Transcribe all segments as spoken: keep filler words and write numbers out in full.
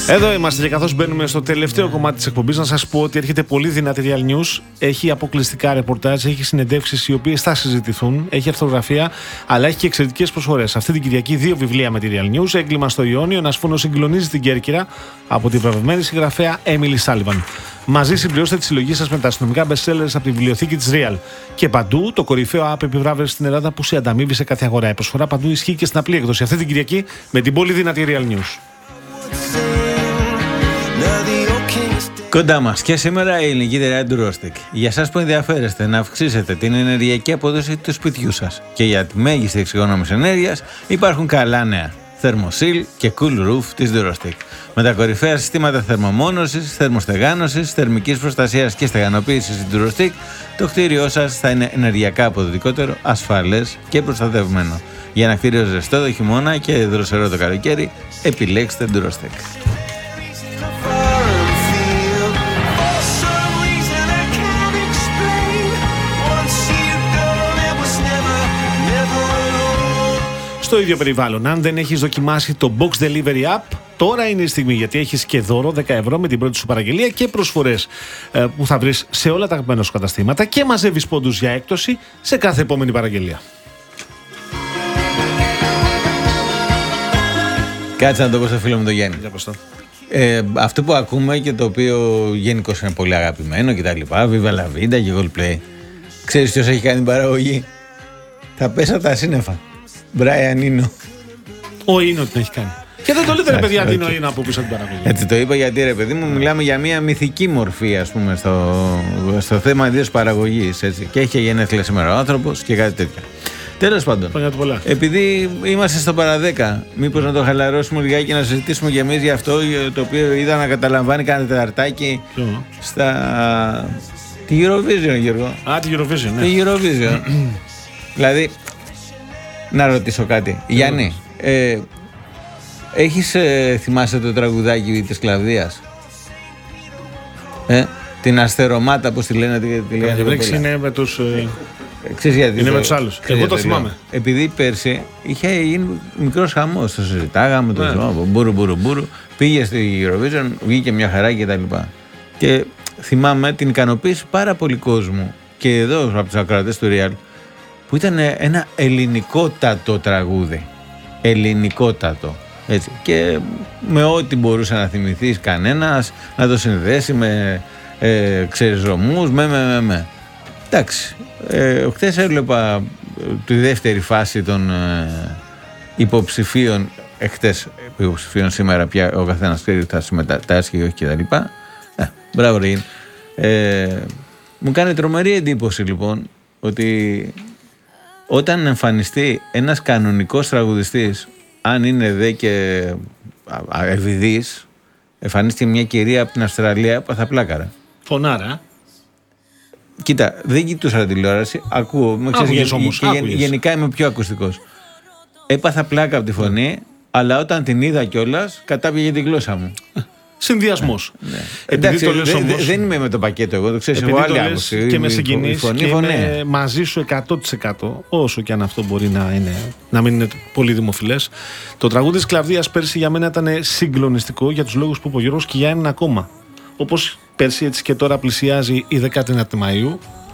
Εδώ είμαστε και καθώς μπαίνουμε στο τελευταίο κομμάτι της εκπομπής, να σας πω ότι έρχεται πολύ δυνατή Real News. Έχει αποκλειστικά ρεπορτάζ, έχει συνεντεύξεις οι οποίες θα συζητηθούν, έχει αρθρογραφία, αλλά έχει και εξαιρετικές προσφορές. Αυτή την Κυριακή δύο βιβλία με τη Real News. Έγκλημα στο Ιόνιο, ένας φόνος συγκλονίζει την Κέρκυρα, από την βραβευμένη συγγραφέα Emily Sullivan. Μαζί συμπληρώστε τη συλλογή σας με τα αστυνομικά bestsellers από τη βιβλιοθήκη της Real. Και παντού το κορυφαίο app επιβράβευση στην Ελλάδα που σε ανταμείβει σε κάθε αγορά. Η προσφορά παντού ισχύει και στην απλή έκδοση. Αυτή την Κυριακή με την πολύ δυνατή Real News. Κοντά μας και σήμερα η ελληνική εταιρεία Durostek. Για εσάς που ενδιαφέρεστε να αυξήσετε την ενεργειακή απόδοση του σπιτιού σας και για τη μέγιστη εξοικονόμηση ενέργειας, υπάρχουν καλά νέα. Thermosil και Cool Roof της Durostek. Με τα κορυφαία συστήματα θερμομόνωσης, θερμοστεγάνωσης, θερμικής προστασίας και στεγανοποίησης της Durostek, το κτίριό σας θα είναι ενεργειακά αποδοτικότερο, ασφαλές και προστατευμένο. Για ένα κτίριο ζεστό το χειμώνα και δροσερό το καλοκαίρι, επιλέξτε Durostek. Στο ίδιο περιβάλλον, αν δεν έχεις δοκιμάσει το Box Delivery App, τώρα είναι η στιγμή, γιατί έχεις και δώρο δέκα ευρώ με την πρώτη σου παραγγελία και προσφορές ε, που θα βρεις σε όλα τα αγαπημένα σου καταστήματα και μαζεύεις πόντους για έκπτωση σε κάθε επόμενη παραγγελία. Κάτσε να το πω στο φίλο μου τον Γιάννη. Ε, αυτό που ακούμε και το οποίο γενικώς είναι πολύ αγαπημένο και τα λοιπά, Viva la Vida και Goldplay. Ξέρεις ποιος έχει κάνει την παραγωγή? Θα πέσα τα σύννεφα. Μπράιαν Ίνο. Ο Ίνο την έχει κάνει. Και δεν το λέτε, ρε παιδιά, τι είναι ο Ίνο από πίσω από την παραγωγή. Έτσι το είπα γιατί, ρε παιδί μου, μιλάμε για μια μυθική μορφή, ας πούμε, στο, στο θέμα ιδίως παραγωγής. Έτσι. Και έχει γενέθλια σήμερα ο άνθρωπος και κάτι τέτοιο. Τέλος πάντων, επειδή είμαστε στο παραδέκα, μήπως να το χαλαρώσουμε λιγάκι και να συζητήσουμε κι εμείς για αυτό το οποίο είδα να καταλαμβάνει κανένα τεταρτάκι στα. Τη Eurovision, Γιώργο. Α, τη Eurovision, ναι. Τη Eurovision. Δηλαδή. Να ρωτήσω κάτι. Yeah. Γιάννη, ε, έχεις ε, θυμάσαι το τραγουδάκι της Κλαβδίας? Ε, την αστερομάτα, πώς τη λένε? Τη λένε είναι με τους... Ε, ξέρεις γιατί? Είναι με τους άλλους. Εγώ το θυμάμαι. Επειδή πέρσι είχε γίνει μικρός χαμός. Το συζητάγαμε, το yeah. μπουρου μπουρου μπουρου. Πήγε στη Eurovision, βγήκε μια χαρά και τα λοιπά. Και θυμάμαι την ικανοποίηση πάρα πολύ κόσμου. Και εδώ από τους ακροατές του Real, που ήταν ένα ελληνικότατο τραγούδι. Ελληνικότατο. Έτσι. Και με ό,τι μπορούσε να θυμηθείς κανένας, να το συνδέσει με ε, ξέρεις ζωμούς, με με με με. Εντάξει. Ε, χθες έβλεπα τη δεύτερη φάση των ε, υποψηφίων, εχθές υποψηφίων, σήμερα πια ο καθένας ξέρει θα συμμετάσχει ή όχι και τα λοιπά. Ε, μπράβο ρε. Ε, μου κάνει τρομερή εντύπωση λοιπόν ότι όταν εμφανιστεί ένας κανονικός τραγουδιστής, αν είναι δε και ευηδής, εμφανίστηκε μια κυρία από την Αυστραλία που θα πλάκαρα. Φωνάρα. Κοίτα, δεν κοιτούσα τηλεόραση, ακούω. Άκουγες όμως, και άκουγες. Γενικά είμαι πιο ακουστικός. Έπαθα πλάκα από τη φωνή, αλλά όταν την είδα κιόλας, κατάπιεγε τη γλώσσα μου. Συνδυασμός. Ναι. Εντάξει, δε, όμως, δεν είμαι με το πακέτο εγώ, το ξέρεις, εγώ άλλη άποψη. Και με συγκινείς και είμαι μαζί σου εκατό τοις εκατό, όσο και αν αυτό μπορεί να, είναι, να μην είναι πολύ δημοφιλές. Το τραγούδι της Κλαβδίας πέρσι για μένα ήταν συγκλονιστικό για τους λόγους που είπε ο Γιώργος και για έναν ακόμα. Όπως πέρσι έτσι και τώρα πλησιάζει η δέκατη ένατη Μαΐου,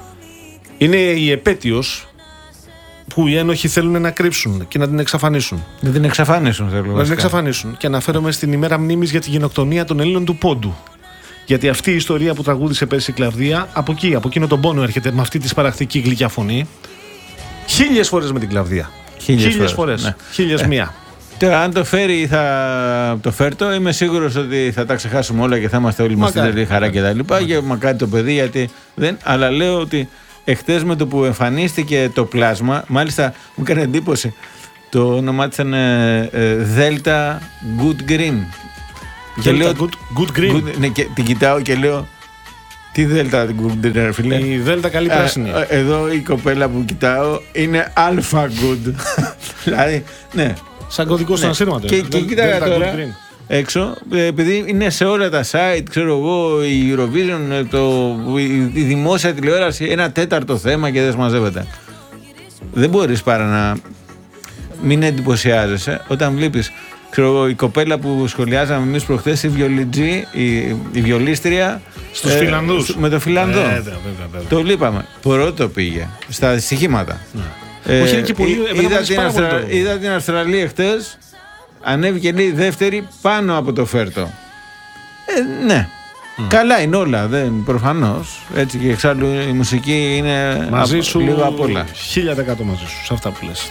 είναι η επέτειος που οι ένοχοι θέλουν να κρύψουν και να την εξαφανίσουν. Να την εξαφανίσουν, θέλω. Να την εξαφανίσουν. Και αναφέρομαι στην ημέρα μνήμης για τη γενοκτονία των Ελλήνων του Πόντου. Γιατί αυτή η ιστορία που τραγούδισε πέρσι η Κλαβδία, από εκεί, από εκείνο τον πόνο έρχεται με αυτή τη σπαραχτική γλυκιά φωνή. Χίλιες φορές με την Κλαβδία. Χίλιες, Χίλιες φορές. Ναι. Χίλιες ε. μία. Τώρα, αν το φέρει ή θα το φέρτο, είμαι σίγουρος ότι θα τα ξεχάσουμε όλα και θα είμαστε όλοι μας στην τελική χαρά και τα λοιπά. Και μακάρι το παιδί, γιατί δεν. Αλλά λέω ότι εχθές με το που εμφανίστηκε το πλάσμα, μάλιστα μου έκανε εντύπωση, το ονομάτισαν ε, ε, Delta Good Green. Και Delta λέω, Good, good Green. Good, ναι, και την κοιτάω και λέω, τι Delta Good Green, φίλε? Η Delta καλή πράσινη. Ε, εδώ η κοπέλα που κοιτάω είναι Alpha Good. Δηλαδή, ναι. Σαν κωδικό στον ασύρματο. Και, και κοίταγα τώρα έξω, επειδή είναι σε όλα τα site, ξέρω εγώ, η Eurovision, το, η, η δημόσια τηλεόραση, ένα τέταρτο θέμα και δεν μαζεύεται. Δεν μπορείς παρά να μην εντυπωσιάζεσαι όταν βλέπεις Ξέρω, η κοπέλα που σχολιάζαμε εμείς προχθές, η βιολιτζή, η, η βιολίστρια. Στους ε, Φιλανδούς. Με το Φιλανδό. Ε, βέβαια, βέβαια, βέβαια. Το λείπαμε. Πρώτο πήγε στα στοιχήματα. Ναι. Ε, Όχι, είναι και πολύ. Είδα, είδα, την Αυστρα... το... είδα την Αυστραλία χτες. Ανέβηκε λέει δεύτερη πάνω από το Φέρτο. Ε, ναι. Mm. Καλά είναι όλα, δεν, προφανώς. Έτσι και εξάλλου η μουσική είναι μαζί σου, λίγο απ' όλα. Χίλια δεκατό μαζί σου, σε αυτά που λες.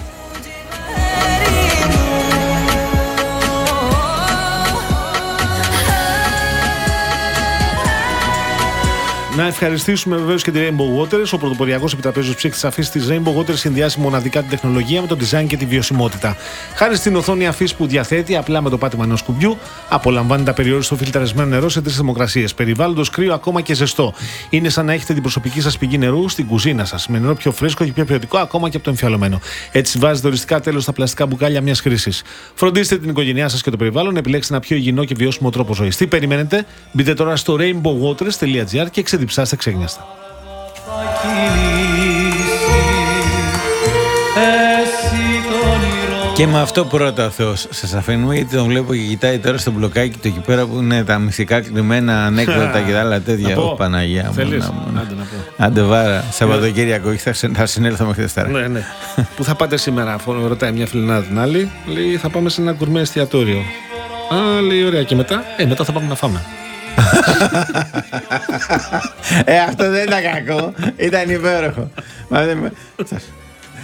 Να ευχαριστήσουμε βεβαίως και τη Rainbow Waters. Ο πρωτοποριακός επιτραπέζιος ψύχτης αφής της Rainbow Waters συνδυάζει μοναδικά την τεχνολογία με το design και τη βιωσιμότητα. Χάρη στην οθόνη αφής που διαθέτει, απλά με το πάτημα ενός κουμπιού, απολαμβάνει τα περιόριστο φιλτραρισμένο νερό σε τρεις θερμοκρασίες. Περιβάλλοντος κρύο, ακόμα και ζεστό. Είναι σαν να έχετε την προσωπική σας πηγή νερού στην κουζίνα σας. Με νερό πιο φρέσκο και πιο ποιοτικό, ακόμα και από το εμφιαλωμένο. Έτσι βάζετε οριστικά τέλος στα πλαστικά μπουκάλια μιας χρήσης. Φροντίστε την οικογένειά σας και το περιβάλλον, επιλέξτε ένα πιο υγιεινό και βιώσιμο τρόπο ζωής. Τι περιμένετε, μπείτε τώρα στο rainbow waters τελεία gr και ξεδιψάστε ξέγνιαστα. Και με αυτό πρώτα ο Θεός σας αφήνουμε, γιατί τον βλέπω και κοιτάει τώρα στο μπλοκάκι το εκεί πέρα που είναι τα μυστικά κλειμμένα ανέκδοτα και τα άλλα τέτοια. Ω Παναγία μου. Θέλεις? Να, Άντε να πω. Άντε βάρα, Σαββατοκύριακο, θα, θα συνέλθω μέχρι Δευτέρα. Ναι, ναι. Πού θα πάτε σήμερα, ρωτάει μια φιλενάδα την άλλη. Λέει θα πάμε σε ένα γκουρμέ εστιατόριο. Α, λέει ωραία, και μετά? Ε, μετά θα πάμε να φάμε. Ε, αυτό δεν ήταν κακό, ήταν υπέροχο.